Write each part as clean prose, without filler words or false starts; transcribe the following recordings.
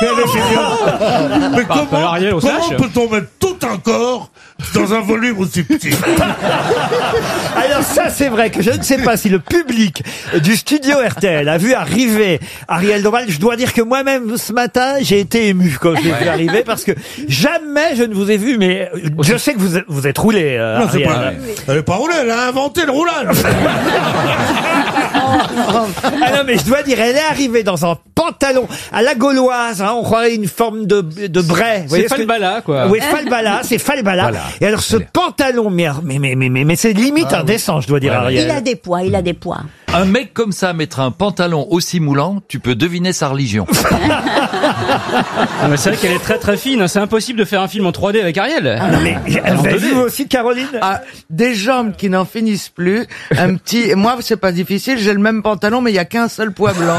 Mais elle est géniale. Mais comment peut-on mettre tout un corps dans un volume aussi petit? Alors ça, c'est vrai que je ne sais pas si le public du studio RTL a vu arriver Ariel Dombal. Je dois dire que moi-même, ce matin, j'ai été ému quand je l'ai vu arriver, parce que jamais je ne vous ai vu, mais je sais que vous êtes roulé, Non, c'est Ariel. pas, elle est pas roulée, elle a inventé le roulage. Ah non, mais je dois dire, elle est arrivée dans un pantalon à la gauloise, hein, on croirait une forme de bray. C'est Falbala, quoi. Oui, Falbala, c'est Falbala. Voilà. Et alors ce pantalon, mais c'est limite indécent, je dois dire, Ariel. Il a des poids, il a des poids. Un mec comme ça mettre un pantalon aussi moulant, tu peux deviner sa religion. C'est vrai qu'elle est très très fine, c'est impossible de faire un film en 3D avec Ariel. Mais vous avez vu aussi, Caroline? Des jambes qui n'en finissent plus, un petit... Moi, c'est pas difficile, j'ai le même pantalon, mais il y a qu'un seul poids blanc.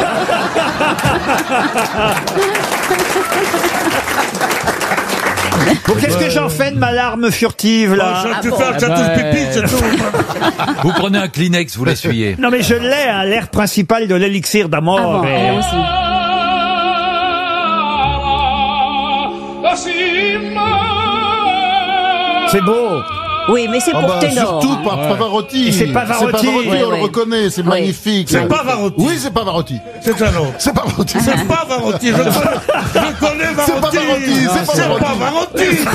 Bon, qu'est-ce que j'en fais de ma larme furtive, là? Tu fais un château de pipi, c'est tout. Vous prenez un Kleenex, vous l'essuyez. Non, mais je l'ai à l'air principal de l'élixir d'amour. Elle aussi. C'est beau. Oui, mais c'est pour ténor. Surtout par Pavarotti. Et c'est Pavarotti. On le reconnaît, c'est magnifique. C'est Pavarotti. Oui, c'est Pavarotti. C'est un autre. C'est Pavarotti. C'est pas Pavarotti. Je connais Pavarotti. C'est Pavarotti.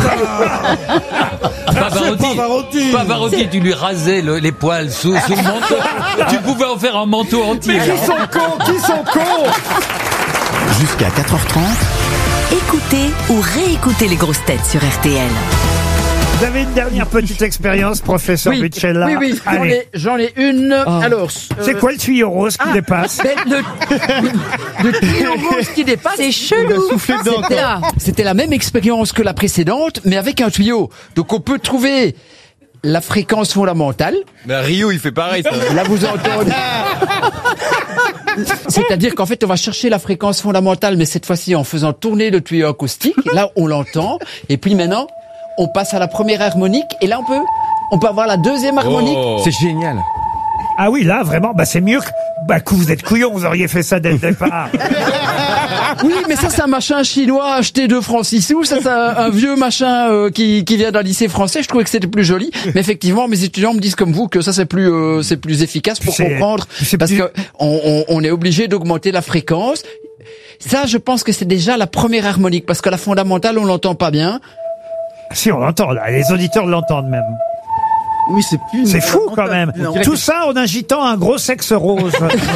Pavarotti, tu lui rasais les poils sous le manteau. Tu pouvais en faire un manteau entier. Mais qui sont cons. Jusqu'à 4h30. Écoutez ou réécoutez les grosses têtes sur RTL. Vous avez une dernière petite expérience, professeur Buccella? Oui, Allez. j'en ai une. Alors, C'est quoi le tuyau rose qui dépasse? le tuyau rose qui dépasse. C'est chelou. C'était la même expérience que la précédente, mais avec un tuyau. Donc on peut trouver la fréquence fondamentale. Mais à Rio, il fait pareil. Là, vous entendez. C'est-à-dire qu'en fait, on va chercher la fréquence fondamentale, mais cette fois-ci en faisant tourner le tuyau acoustique. Là, on l'entend. Et puis maintenant, on passe à la première harmonique. Et là, on peut avoir la deuxième harmonique. C'est génial. Ah oui, là, vraiment, c'est mieux que vous êtes couillon, vous auriez fait ça dès le départ. Oui, mais ça, c'est un machin chinois acheté 2 francs 6 sous. Ça, c'est un vieux machin qui vient d'un lycée français. Je trouvais que c'était plus joli. Mais effectivement, mes étudiants me disent comme vous que ça, c'est plus efficace pour comprendre. Parce que on est obligé d'augmenter la fréquence. Ça, je pense que c'est déjà la première harmonique. Parce que la fondamentale, on l'entend pas bien. Si, on l'entend, là. Les auditeurs l'entendent même. Oui, c'est fou quand même. Tout ça en agitant un gros sexe rose.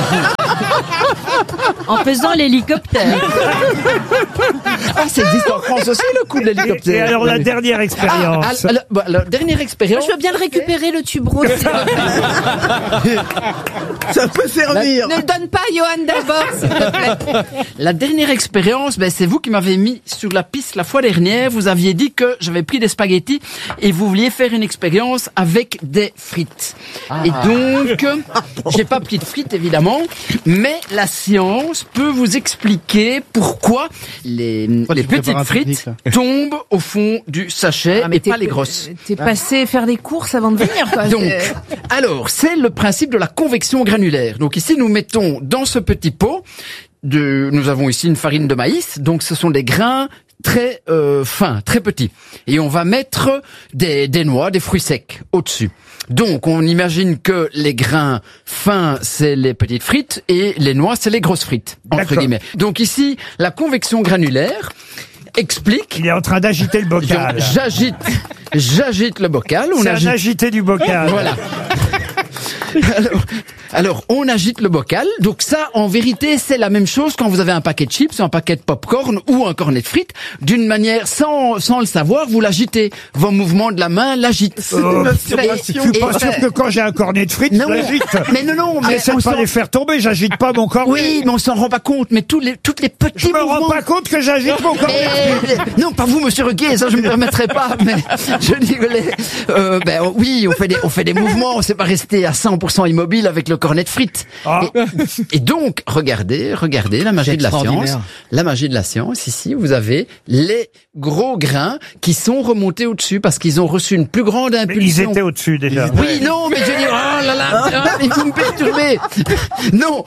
En faisant l'hélicoptère. Ah, ça existe en France aussi, le coup de l'hélicoptère. Et alors, la dernière expérience. La dernière expérience. Je veux bien le récupérer, le tube rose. Ça peut servir. Ne le donne pas, Johan, d'abord, s'il te plaît. La dernière expérience, c'est vous qui m'avez mis sur la piste la fois dernière. Vous aviez dit que j'avais pris des spaghettis et vous vouliez faire une expérience avec des frites. Et donc, j'ai pas pris de frites, évidemment, mais la science peut vous expliquer pourquoi les petites frites tombent au fond du sachet et pas les grosses. T'es passé faire des courses avant de venir, quoi. Donc, alors, c'est le principe de la convection granulaire. Donc ici, nous mettons dans ce petit pot, nous avons ici une farine de maïs, donc ce sont des grains très fins, très petits. Et on va mettre des noix, des fruits secs au-dessus. Donc, on imagine que les grains fins, c'est les petites frites et les noix, c'est les grosses frites, entre guillemets. Donc ici, la convection granulaire explique... Il est en train d'agiter le bocal. J'agite le bocal. C'est un agité du bocal. Voilà. Alors, on agite le bocal. Donc ça, en vérité, c'est la même chose quand vous avez un paquet de chips, un paquet de popcorn ou un cornet de frites. D'une manière, sans le savoir, vous l'agitez. Vos mouvements de la main l'agitent. Je suis pas sûr que quand j'ai un cornet de frites, je l'agite. Mais non, mais j'essaie de pas les faire tomber, j'agite pas mon cornet. Oui, mais on s'en rend pas compte. Mais toutes les petits mouvements. Je me rends pas compte que j'agite mon cornet. Non, pas vous, monsieur Ruquier, ça je me permettrai pas. Mais je rigolais. Oui, on fait des mouvements. On s'est pas resté à 100% immobile avec le cornet de frites. Ah. Et donc, regardez la magie de la science. La magie de la science, ici, vous avez les gros grains qui sont remontés au-dessus parce qu'ils ont reçu une plus grande impulsion. Ils étaient au-dessus déjà. Oui, non, mais je dis, oh là là, mais vous me perturbez. Non,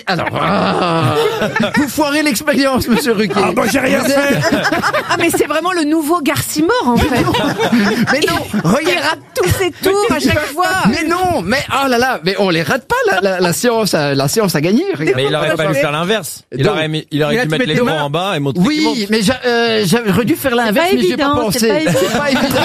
vous foirez l'expérience, monsieur Ruquier. Ah, moi, j'ai rien fait. Ah, mais c'est vraiment le nouveau Garcimore, en fait. Mais non, Il regarde. rate tous ses tours à chaque fois. Mais non, mais oh là là, mais on les rate pas, la science a gagné. Regarde. Mais il aurait fallu faire l'inverse. Il aurait dû mettre les grands en bas et montrer qu'il monte. Oui, mais j'aurais dû faire l'inverse, mais j'ai pas pensé. C'est pas évident.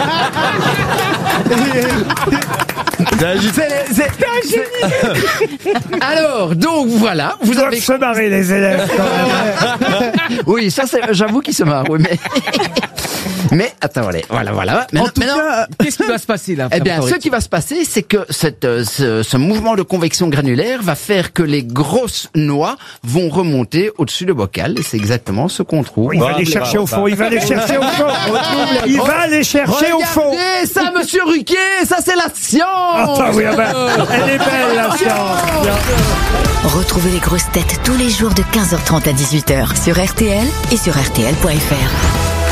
Alors, donc voilà, vous avez se marrer les élèves. Quand même. Oui, ça c'est, j'avoue qu'ils se marrent, oui, mais attends, allez, voilà. En tout cas, qu'est-ce qui va se passer là? Eh bien, ce qui va se passer, c'est que ce mouvement de convection granulaire va faire que les grosses noix vont remonter au-dessus du bocal. Et c'est exactement ce qu'on trouve. Il va les chercher au fond. Il va les chercher au fond. Il va les chercher au fond. Regardez ça, monsieur Ruquier, ça c'est la science. Ah oui, elle est belle la science. Retrouvez les grosses têtes tous les jours de 15h30 à 18h sur RTL et sur RTL.fr.